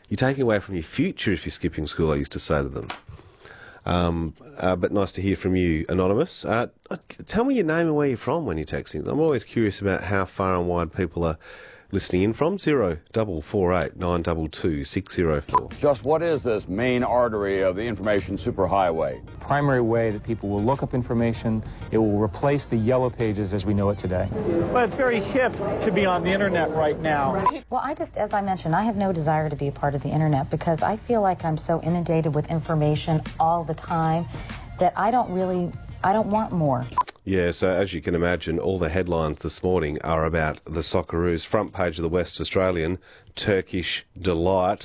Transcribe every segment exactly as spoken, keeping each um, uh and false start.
You're taking away from your future if you're skipping school, I used to say to them. Um, uh, but nice to hear from you, Anonymous. Uh, tell me your name and where you're from when you're texting. I'm always curious about how far and wide people are listening in from. Zero double four eight nine double two six zero four. Just what is this main artery of the information superhighway? Primary way that people will look up information. It will replace the yellow pages as we know it today. Well, it's very hip to be on the internet right now. Well, I just, as I mentioned, I have no desire to be a part of the internet because I feel like I'm so inundated with information all the time that I don't really, I don't want more. Yeah, so as you can imagine, all the headlines this morning are about the Socceroos. Front page of the West Australian, Turkish delight.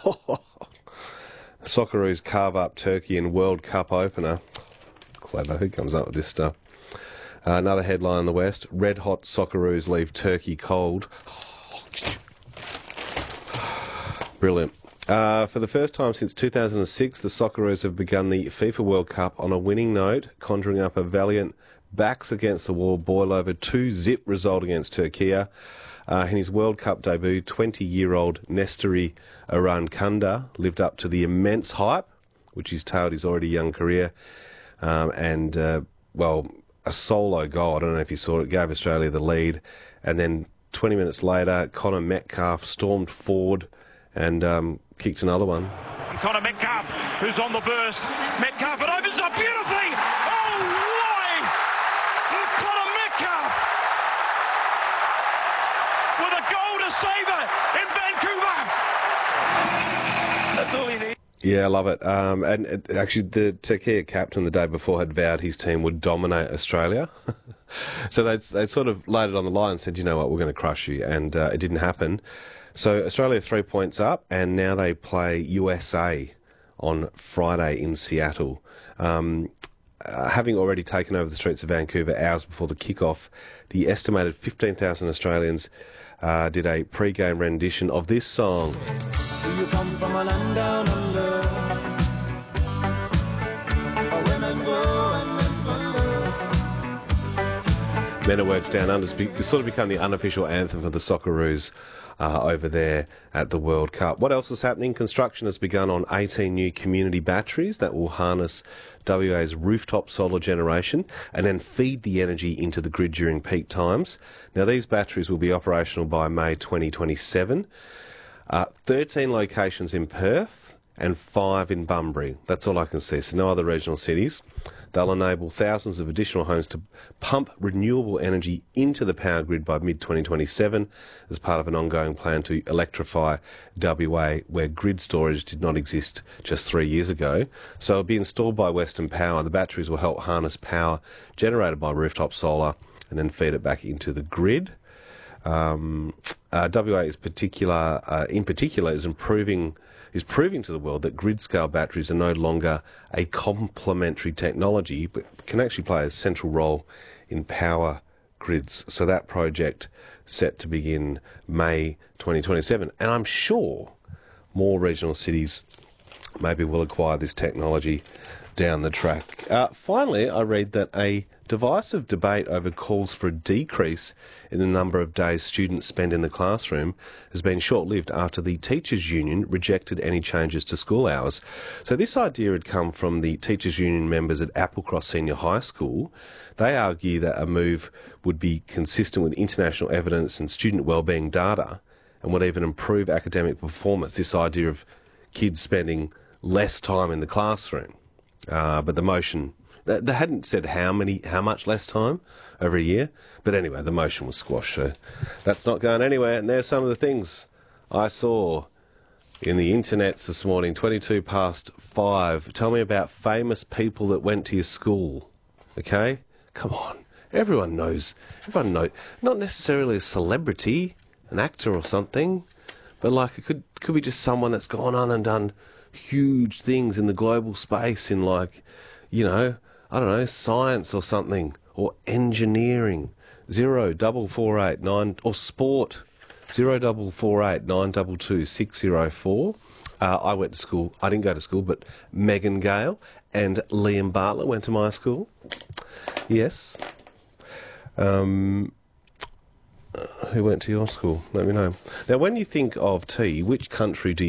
Socceroos carve up Turkey in World Cup opener. Clever, who comes up with this stuff? Uh, another headline in the West, red hot Socceroos leave Turkey cold. Brilliant. Uh, for the first time since two thousand six, the Socceroos have begun the FIFA World Cup on a winning note, conjuring up a valiant backs against the wall boil over two zip result against Turkey. Uh, in his World Cup debut, twenty-year-old Nestori Arankunda lived up to the immense hype, which he's tailed his already young career, um, and, uh, well, a solo goal, I don't know if you saw it, gave Australia the lead, and then twenty minutes later, Connor Metcalfe stormed forward and um, kicked another one. And Connor Metcalfe, who's on the burst. Metcalfe, it opens up beautifully! Oh, why? Connor Metcalfe with a goal to save it in Vancouver! That's all he needs. Yeah, I love it. Um, and it, actually, the Turkey captain the day before had vowed his team would dominate Australia. So they they sort of laid it on the line and said, you know what, we're going to crush you. And uh, it didn't happen. So Australia three points up, and now they play U S A on Friday in Seattle. Um, uh, having already taken over the streets of Vancouver hours before the kick-off, the estimated fifteen thousand Australians uh, did a pre-game rendition of this song. Do you come from a land down under? Women go and men wonder. Men at Work's Down Under has sort of become the unofficial anthem for the Socceroos uh, over there at the World Cup. What else is happening? Construction has begun on eighteen new community batteries that will harness W A's rooftop solar generation and then feed the energy into the grid during peak times. Now, these batteries will be operational by May twenty twenty-seven. Uh, thirteen locations in Perth and five in Bunbury. That's all I can see, so no other regional cities. They'll enable thousands of additional homes to pump renewable energy into the power grid by mid twenty twenty-seven as part of an ongoing plan to electrify W A, where grid storage did not exist just three years ago. So it'll be installed by Western Power. The batteries will help harness power generated by rooftop solar and then feed it back into the grid. Um, uh, W A is particular, uh, in particular is improving is proving to the world that grid-scale batteries are no longer a complementary technology, but can actually play a central role in power grids. So that project set to begin May twenty twenty-seven. And I'm sure more regional cities maybe will acquire this technology down the track. Uh, finally, I read that a divisive debate over calls for a decrease in the number of days students spend in the classroom has been short-lived after the Teachers' Union rejected any changes to school hours. So this idea had come from the Teachers' Union members at Applecross Senior High School. They argue that a move would be consistent with international evidence and student wellbeing data and would even improve academic performance, this idea of kids spending less time in the classroom. Uh, but the motion, they hadn't said how many, how much less time over a year. But anyway, the motion was squashed, so that's not going anywhere. And there's some of the things I saw in the internets this morning, twenty-two past five. Tell me about famous people that went to your school, okay? Come on. Everyone knows, everyone knows, not necessarily a celebrity, an actor or something, but like it could, could be just someone that's gone on and done huge things in the global space in, like, you know, I don't know, science or something, or engineering. Zero double four eight nine, or sport. Zero double four eight nine double two six zero four. Uh, I went to school. I didn't go to school, but Megan Gale and Liam Bartlett went to my school. Yes. Um, who went to your school? Let me know. Now, when you think of tea, which country do you